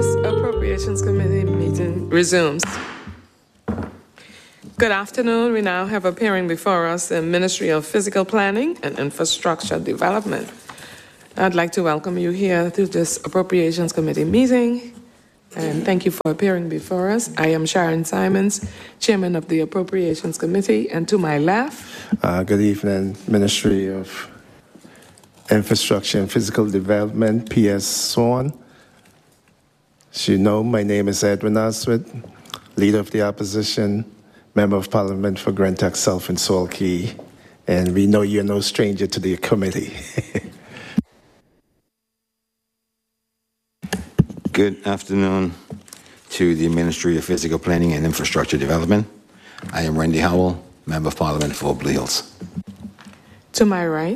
This Appropriations Committee meeting resumes. Good afternoon. We now have appearing before us the Ministry of Physical Planning and Infrastructure Development. I'd like to welcome you here to this Appropriations Committee meeting, and thank you for appearing before us. I am Sharon Simons, Chairman of the Appropriations Committee, and to my left... Good evening, Ministry of Infrastructure and Physical Development, P.S. Swan. As you know, my name is Edwin Oswald, Leader of the Opposition, Member of Parliament for Grantock South and Salt Key, and we know you're no stranger to the committee. Good afternoon to the Ministry of Physical Planning and Infrastructure Development. I am Randy Howell, Member of Parliament for Blue Hills. To my right.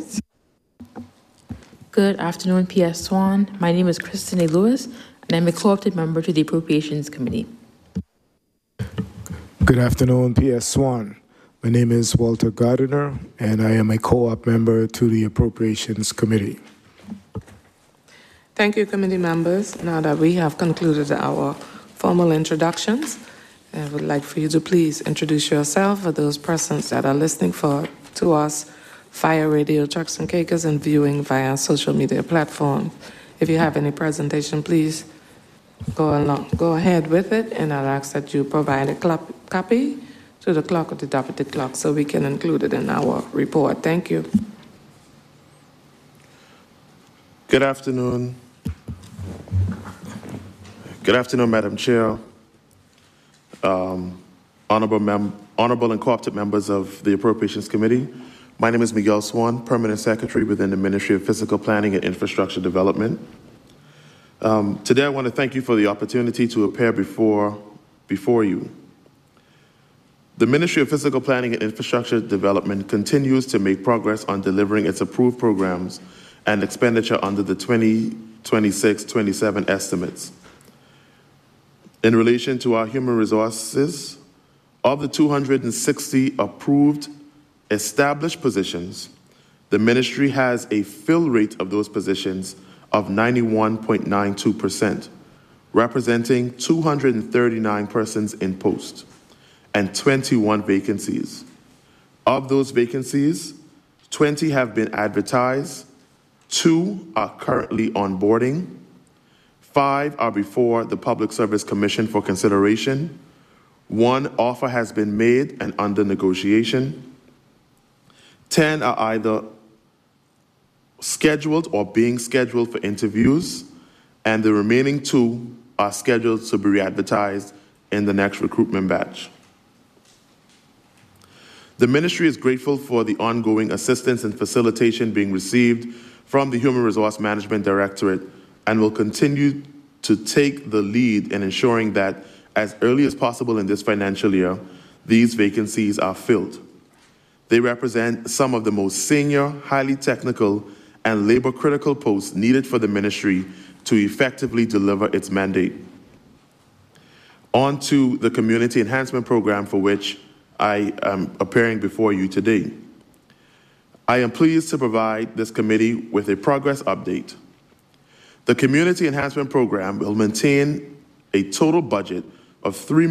Good afternoon, P.S. Swan. My name is Kristen A. Lewis, and I'm a co-opted member to the Appropriations Committee. Good afternoon, P.S. Swan. My name is Walter Gardiner, and I am a co-op member to the Appropriations Committee. Thank you, committee members. Now that we have concluded our formal introductions, I would like for you to please introduce yourself for those persons that are listening to us via Radio Turks and Caicos and viewing via social media platforms. If you have any presentation, please go ahead with it, and I'll ask that you provide a copy to the clerk or the deputy clerk so we can include it in our report. Thank you. Good afternoon. Good afternoon, Madam Chair, honorable and co-opted members of the Appropriations Committee. My name is Miguel Swan, Permanent Secretary within the Ministry of Physical Planning and Infrastructure Development. Today, I want to thank you for the opportunity to appear before you. The Ministry of Physical Planning and Infrastructure Development continues to make progress on delivering its approved programs and expenditure under the 2026-27 estimates. In relation to our human resources, of the 260 approved established positions, the ministry has a fill rate of those positions of 91.92%, representing 239 persons in post and 21 vacancies. Of those vacancies, 20 have been advertised, 2 are currently onboarding, 5 are before the Public Service Commission for consideration, 1 offer has been made and under negotiation, 10 are either scheduled or being scheduled for interviews, and the remaining 2 are scheduled to be re-advertised in the next recruitment batch. The ministry is grateful for the ongoing assistance and facilitation being received from the Human Resource Management Directorate and will continue to take the lead in ensuring that as early as possible in this financial year, these vacancies are filled. They represent some of the most senior, highly technical, and labor-critical posts needed for the ministry to effectively deliver its mandate. On to the Community Enhancement Program for which I am appearing before you today. I am pleased to provide this committee with a progress update. The Community Enhancement Program will maintain a total budget of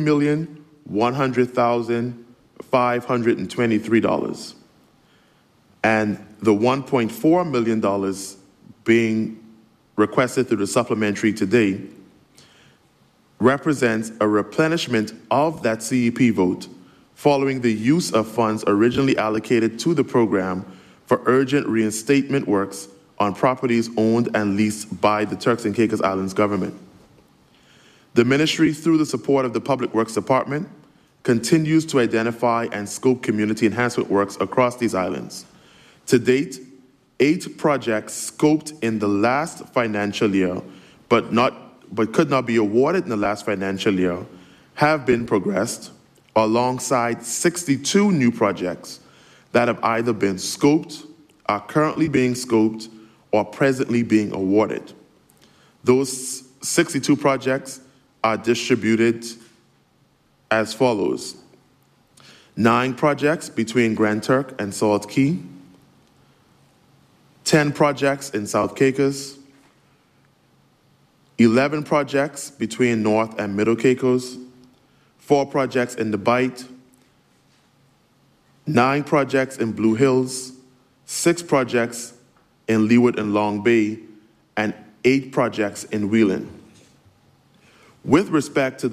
$3,100,523, and the $1.4 million being requested through the supplementary today represents a replenishment of that CEP vote following the use of funds originally allocated to the program for urgent reinstatement works on properties owned and leased by the Turks and Caicos Islands government. The ministry, through the support of the Public Works Department, continues to identify and scope community enhancement works across these islands. To date, 8 projects scoped in the last financial year, but could not be awarded in the last financial year, have been progressed, alongside 62 new projects that have either been scoped, are currently being scoped, or presently being awarded. Those 62 projects are distributed as follows: 9 projects between Grand Turk and Salt Key, 10 projects in South Caicos, 11 projects between North and Middle Caicos, 4 projects in the Bight, 9 projects in Blue Hills, 6 projects in Leeward and Long Bay, and 8 projects in Wheeling. With respect to the